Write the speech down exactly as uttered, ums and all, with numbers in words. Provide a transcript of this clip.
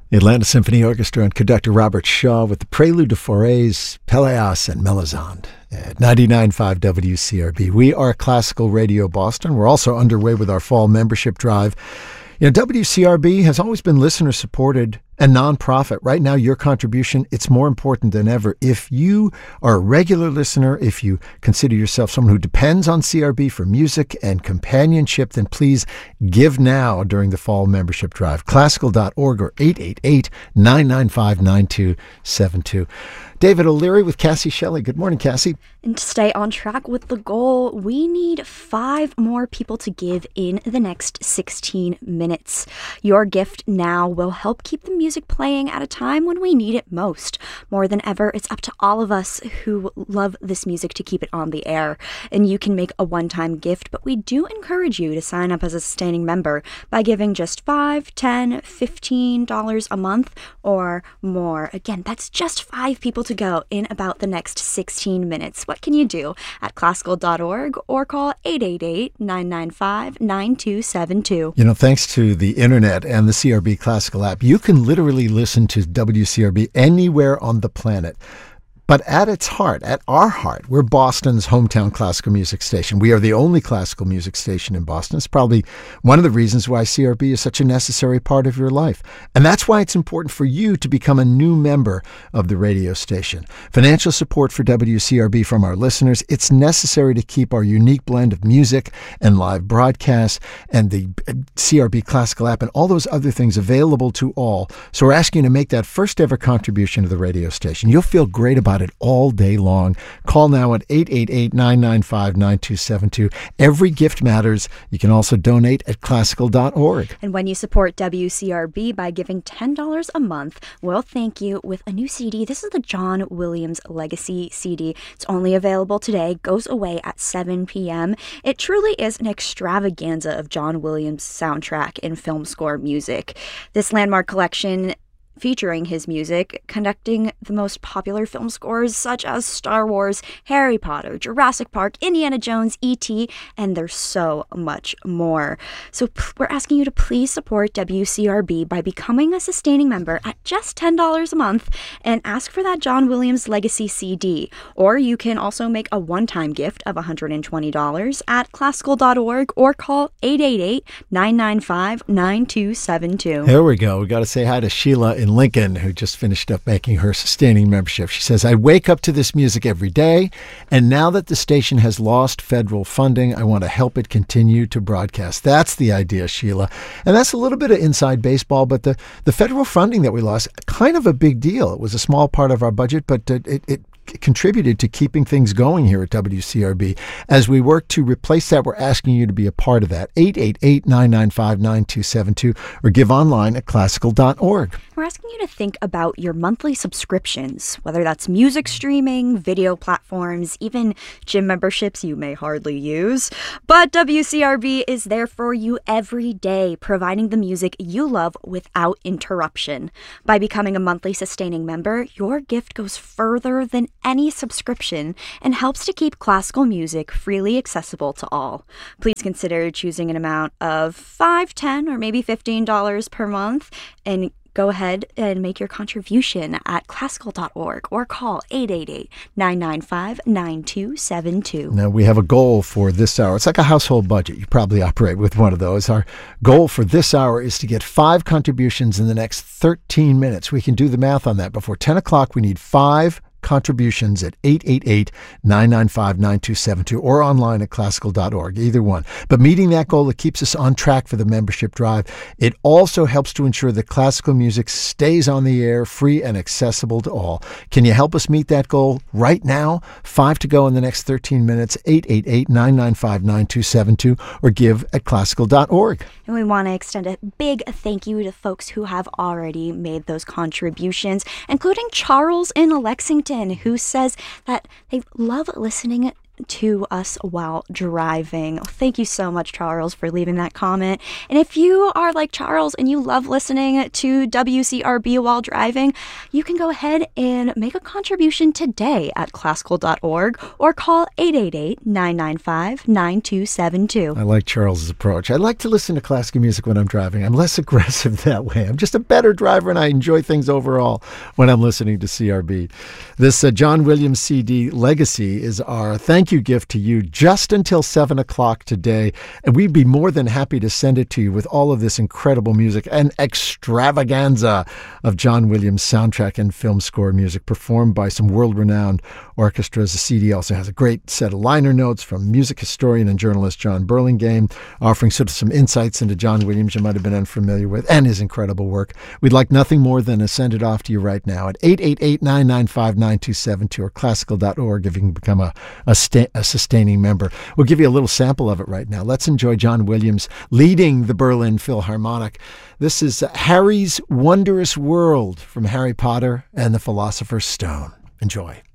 The Atlanta Symphony Orchestra and conductor Robert Shaw with the Prelude to Fauré's Pelléas and Melisande at ninety-nine point five W C R B. We are Classical Radio Boston. We're also underway with our fall membership drive. You know, W C R B has always been listener-supported and nonprofit. Right now, your contribution, it's more important than ever. If you are a regular listener, if you consider yourself someone who depends on C R B for music and companionship, then please give now during the fall membership drive. Classical dot org or eight eight eight, nine nine five, nine two seven two. David O'Leary with Cassie Shelley. Good morning, Cassie. And to stay on track with the goal, we need five more people to give in the next sixteen minutes. Your gift now will help keep the music playing at a time when we need it most. More than ever, it's up to all of us who love this music to keep it on the air. And you can make a one-time gift, but we do encourage you to sign up as a sustaining member by giving just five, ten, fifteen dollars a month or more. Again, that's just five people to go in about the next sixteen minutes. What can you do at classical dot org or call eight eight eight, nine nine five, nine two seven two. You know, thanks to the internet and the C R B Classical app, you can literally listen to W C R B anywhere on the planet. But at its heart, at our heart, we're Boston's hometown classical music station. We are the only classical music station in Boston. It's probably one of the reasons why C R B is such a necessary part of your life. And that's why it's important for you to become a new member of the radio station. Financial support for W C R B from our listeners, it's necessary to keep our unique blend of music and live broadcasts and the C R B Classical app and all those other things available to all. So we're asking you to make that first ever contribution to the radio station. You'll feel great about it all day long. Call now at eight eight eight, nine nine five, nine two seven two. Every gift matters. You can also donate at classical dot org. And when you support W C R B by giving ten dollars a month, we'll thank you with a new C D. This is the John Williams Legacy C D. It's only available today, goes away at seven p.m. It truly is an extravaganza of John Williams' soundtrack and film score music. This landmark collection featuring his music, conducting the most popular film scores such as Star Wars, Harry Potter, Jurassic Park, Indiana Jones, E T, and there's so much more. So p- we're asking you to please support W C R B by becoming a sustaining member at just ten dollars a month and ask for that John Williams Legacy C D. Or you can also make a one-time gift of one hundred twenty dollars at classical dot org or call eight eight eight, nine nine five, nine two seven two. Here we go. We got to say hi to Sheila in Lincoln, who just finished up making her sustaining membership. She says, I wake up to this music every day, and now that the station has lost federal funding, I want to help it continue to broadcast. That's the idea, Sheila. And that's a little bit of inside baseball, but the, the federal funding that we lost, kind of a big deal. It was a small part of our budget, but it, it, it contributed to keeping things going here at W C R B. As we work to replace that, we're asking you to be a part of that. eight eight eight, nine nine five, nine two seven two or give online at classical dot org. We're asking you to think about your monthly subscriptions, whether that's music streaming, video platforms, even gym memberships you may hardly use. But W C R B is there for you every day, providing the music you love without interruption. By becoming a monthly sustaining member, your gift goes further than any subscription and helps to keep classical music freely accessible to all. Please consider choosing an amount of five, ten, or maybe fifteen dollars per month and go ahead and make your contribution at classical dot org or call eight eight eight, nine nine five, nine two seven two. Now, we have a goal for this hour. It's like a household budget. You probably operate with one of those. Our goal for this hour is to get five contributions in the next thirteen minutes. We can do the math on that. Before ten o'clock, we need five contributions at eight eight eight, nine nine five, nine two seven two or online at classical dot org, either one. But meeting that goal, it keeps us on track for the membership drive. It also helps to ensure that classical music stays on the air, free and accessible to all. Can you help us meet that goal right now? Five to go in the next thirteen minutes, eight eight eight, nine nine five, nine two seven two or give at classical dot org. And we want to extend a big thank you to folks who have already made those contributions, including Charles in Lexington, who says that they love listening to us while driving. Thank you so much, Charles, for leaving that comment. And if you are like Charles and you love listening to W C R B while driving, you can go ahead and make a contribution today at classical dot org or call eight eight eight, nine nine five, nine two seven two. I like Charles's approach. I like to listen to classical music when I'm driving. I'm less aggressive that way. I'm just a better driver, and I enjoy things overall when I'm listening to C R B. This uh, John Williams C D Legacy is our thank you gift to you just until seven o'clock today, and we'd be more than happy to send it to you with all of this incredible music and extravaganza of John Williams soundtrack and film score music performed by some world-renowned orchestras. The C D also has a great set of liner notes from music historian and journalist John Burlingame, offering sort of some insights into John Williams you might have been unfamiliar with and his incredible work. We'd like nothing more than to send it off to you right now at eight eight eight, nine nine five, nine two seven two or classical dot org if you can become a, a, sta- a sustaining member. We'll give you a little sample of it right now. Let's enjoy John Williams leading the Berlin Philharmonic. This is Harry's Wondrous World from Harry Potter and the Philosopher's Stone. Enjoy.